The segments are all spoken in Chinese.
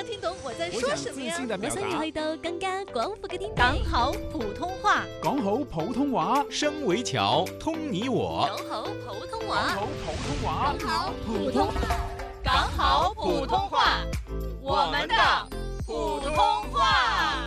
听懂我在说什么呀？ 我想你去到更加廣闊嘅天地。 講好普通話， 講好普通話， 聲為橋，通你我。 講好普通話， 講好普通話， 講好普通話， 講好普通話，我們的普通話。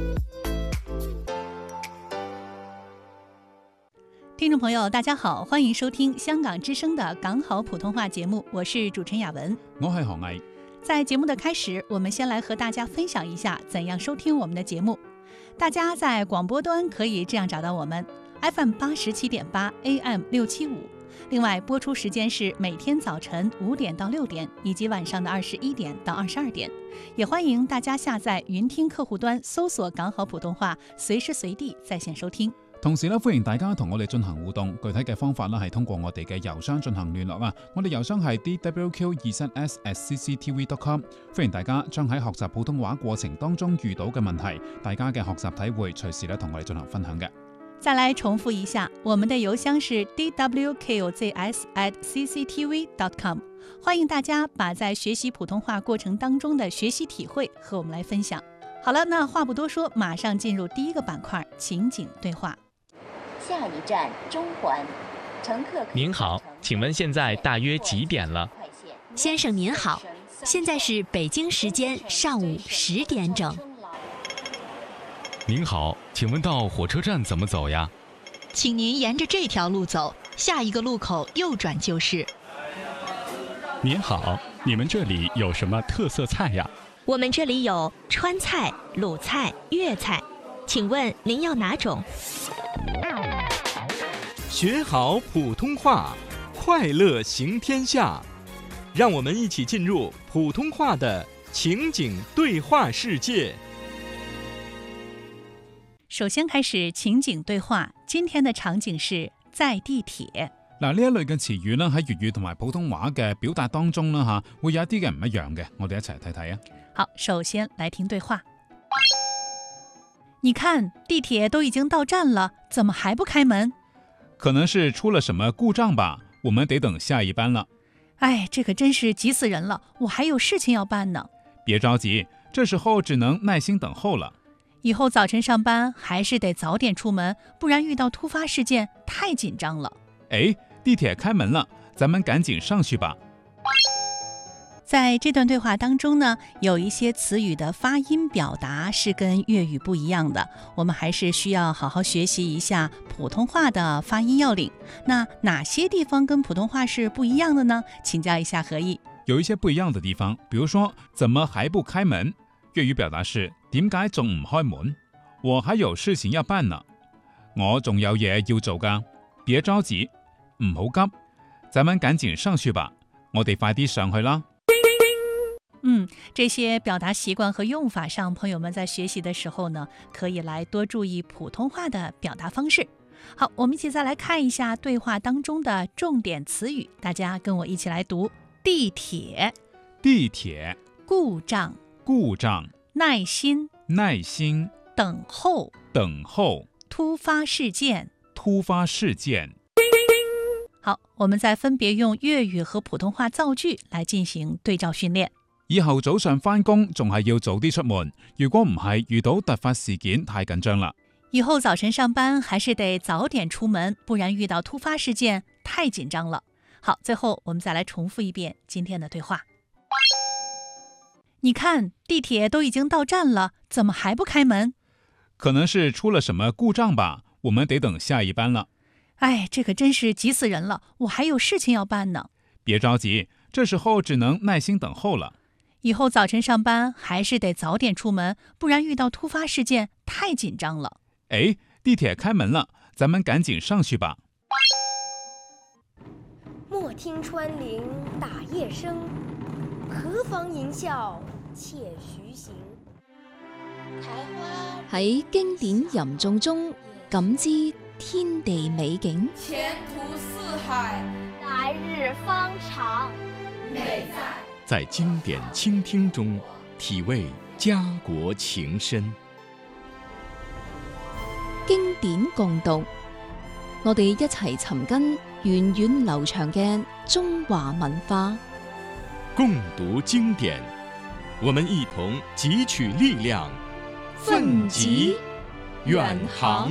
聽眾朋友大家好，歡迎收聽香港之聲的港好普通話節目，我是主持人雅文， 我係何毅。 在節目的開始，我們先來和大家分享一下怎樣收聽我們的節目。大家在廣播端可以這樣找到我們 FM 87.8 AM 675，另外播出時間是每天早晨5點到6點，以及晚上的21點到22點。也歡迎大家下載雲聽客戶端，搜索港好普通話，隨時隨地在線收聽。 同時咧，歡迎大家同我哋進行互動，具體嘅方法咧係通過我哋嘅郵箱進行聯絡啊！我哋郵箱係 dwq23s@cctv.com， 歡迎大家將喺學習普通話過程當中遇到嘅問題，大家嘅學習體會，隨時咧同我哋進行分享嘅。 再來重複一下，我們的郵箱是 dwqzs@cctv.com， 歡迎大家把在學習普通話過程當中的學習體會和我們來分享。好了，那話不多說，馬上進入第一個板塊，情景對話。 下一站中環，乘客。 您好，請問現在大約幾點了？ 先生您好，現在是北京時間上午10點整。 您好，請問到火車站怎麼走呀？ 請您沿着這條路走，下一個路口右轉就是。 您好，你們這裡有什麼特色菜呀？ 我們這裡有川菜、魯菜、粵菜，請問您要哪種？ 學好普通話，快樂行天下。讓我們一起進入普通話的情景對話世界。 首先開始情景對話，今天的場景是在地鐵。 嗱，呢一類嘅詞語咧喺粵語同埋普通話嘅表達當中啦嚇，會有一啲嘅唔一樣嘅，我哋一齊睇睇啊。 好，首先來聽對話。你看，地鐵都已經到站了，怎麼還不開門？ 可能是出了什麼故障吧，我們得等下一班了。 哎，這可真是急死人了，我還有事情要辦呢。 別着急，這時候只能耐心等候了。 以後早晨上班還是得早點出門，不然遇到突發事件太緊張了。 哎，地鐵開門了，咱們趕緊上去吧。 在這段對話當中呢，有一些詞語的發音表達是跟粵語不一樣的，我們還是需要好好學習一下普通話的發音要領。那哪些地方跟普通話是不一樣的呢？請教一下何毅。 有一些不一樣的地方，比如說怎麼還不開門，粵語表達是點解仲唔開門？我還有事情要辦呢，我仲有嘢要做㗎，別着急，唔好急，咱們趕緊上去吧，我哋快啲上去啦。 這些表達習慣和用法上，朋友們在學習的時候呢，可以來多注意普通話的表達方式。好，我們一起再來看一下對話當中的重點詞語，大家跟我一起來讀：地鐵、 地鐵、 故障、 故障、 耐心、 耐心、 等候、 等候、 突發事件、 突發事件。 好，我們再分別用粵語和普通話造句來進行對照訓練。 以後早上返工仲係要早啲出門，如果唔係遇到突發事件太緊張啦。 以後早晨上班還是得早點出門，不然遇到突發事件太緊張了。好，最後我們再來重複一遍今天的對話。你看，地鐵都已經到站了，怎麼還不開門？ 可能是出了什麼故障吧，我們得等下一班了。 哎，這可真是急死人了，我還有事情要辦呢。 別着急，這時候只能耐心等候了。 以後早晨上班還是得早點出門，不然遇到突發事件太緊張了。 哎，地鐵開門了，咱們趕緊上去吧。 莫聽穿林打葉聲，何妨吟嘯且徐行。 喺經典吟誦中感知天地美景， 前途似海， 來日方長， 美在經典傾聽中體味家國情深。 經典共讀，我哋一齊尋根源遠流長嘅中華文化。 共讀經典， 我们一同汲取力量，奋楫远航。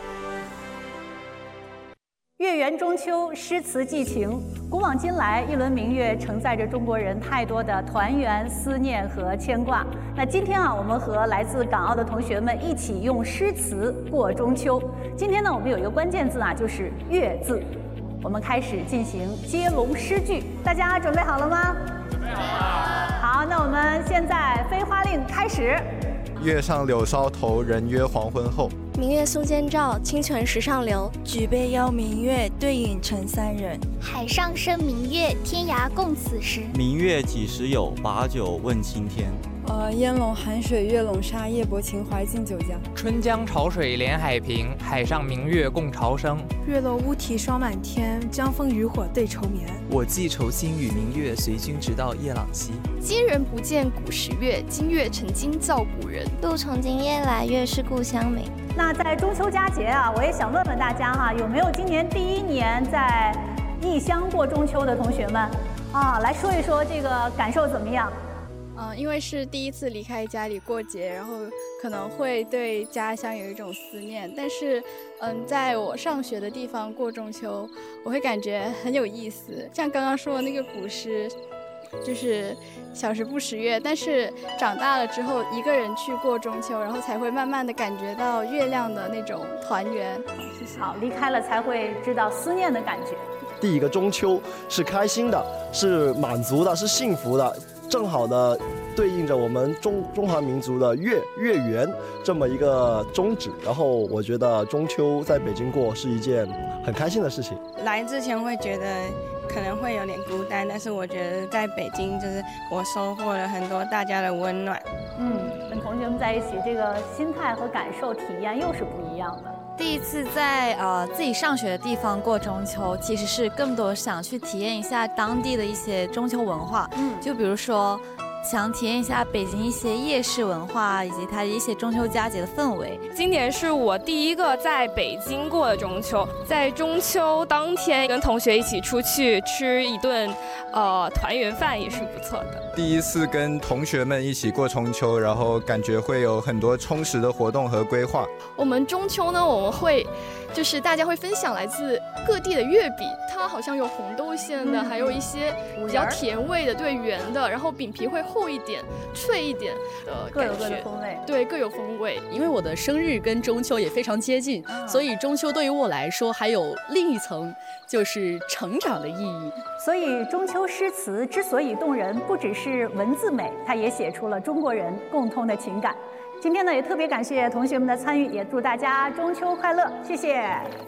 月圆中秋，诗词寄情。古往今来，一轮明月承载着中国人太多的团圆、思念和牵挂。那今天我们和来自港澳的同学们一起用诗词过中秋。今天呢，我们有一个关键字就是“月”字。我们开始进行接龙诗句，大家准备好了吗？准备好了。好，那我们现在飞花令开始。 月上柳梢头，人约黄昏后。 明月松间照，清泉石上流。 举杯邀明月，对影成三人。 海上生明月，天涯共此时。 明月几时有？把酒问青天。 烟笼寒水月笼沙，夜泊秦淮近九江。 春江潮水连海平，海上明月共潮生。 月落乌啼霜满天，江枫渔火对愁眠。 我寄愁心与明月，随君直到夜朗西。 今人不见古时月，今月成今照古人。 路从今夜来，月是故乡明。 那在中秋佳节我也想问问大家有没有今年第1年在异乡过中秋的同学们来说一说这个感受怎么样？ 因为是第一次离开家里过节，然后可能会对家乡有一种思念。但是，在我上学的地方过中秋，我会感觉很有意思。像刚刚说的那个古诗，就是小时不识月，但是长大了之后，一个人去过中秋，然后才会慢慢的感觉到月亮的那种团圆。谢谢。 好，离开了才会知道思念的感觉。 第一个中秋是开心的，是满足的，是幸福的。正好的对应着我们中华民族的月圆这么一个宗旨，然后我觉得中秋在北京过是一件很开心的事情。 来之前会觉得可能会有点孤单，但是我觉得在北京就是我收获了很多大家的温暖。 跟同学们在一起，这个心态和感受体验又是不一样的。 第一次在自己上学的地方过中秋，其实是更多想去体验一下当地的一些中秋文化，就比如说想体验一下北京一些夜市文化，以及它的一些中秋佳节的氛围。 今年是我第一个在北京过的中秋，在中秋当天跟同学一起出去吃一顿团圆饭也是不错的。 第一次跟同学们一起过中秋，然后感觉会有很多充实的活动和规划。 我们中秋呢，我们会就是大家会分享来自各地的月饼，它好像有红豆馅的，还有一些比较甜味的，对，圆的，然后饼皮会厚一点、脆一点的感觉， 各有各的风味。 对，各有风味。 因为我的生日跟中秋也非常接近，所以中秋对于我来说还有另一层就是成长的意义。 所以中秋诗词之所以动人，不只是文字美，它也写出了中国人共通的情感。今天呢，也特别感谢同学们的参与，也祝大家中秋快乐，谢谢。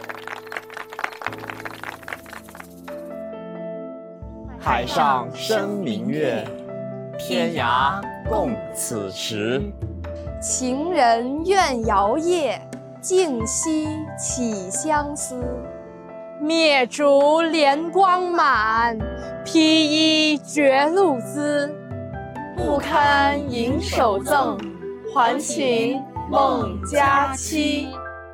海上生明月，天涯共此时。 情人怨遥夜，竟夕起相思。灭烛怜光满，披衣觉露滋。不堪盈手赠，还请孟佳期。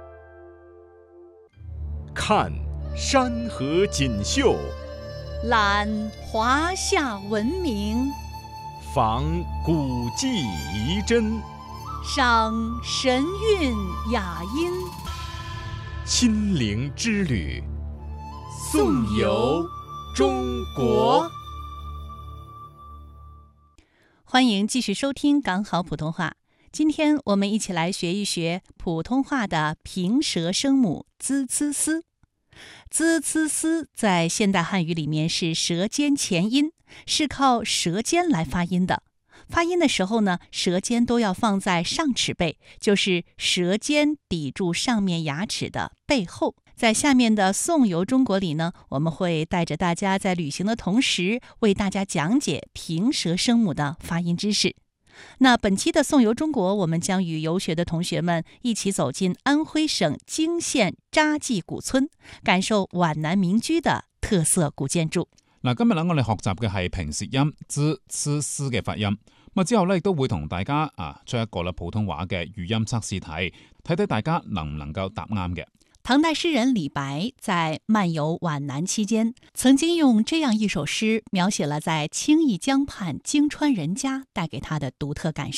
看山河锦绣， 览华夏文明， 访古迹遗珍， 赏神韵雅音， 心灵之旅，颂游中国。 欢迎继续收听港好普通话。今天我们一起来学一学普通话的平舌声母 z c s。z c s 在现代汉语里面是舌尖前音，是靠舌尖来发音的。发音的时候呢，舌尖都要放在上齿背，就是舌尖抵住上面牙齿的背后。在下面的颂游中国里呢，我们会带着大家在旅行的同时，为大家讲解平舌声母的发音知识。那本期的颂游中国，我们将与游学的同学们一起走进安徽省泾县扎记古村，感受皖南民居的特色古建築。 嗱，今日咧我哋學習嘅係平舌音 z、c、s 嘅發音。咁之後咧亦都會同大家出一個普通話嘅語音測試題，睇睇大家能唔能夠答啱嘅。 唐代诗人李白在漫游皖南期间，曾经用这样一首诗描写了在清邑江畔京川人家带给他的独特感受。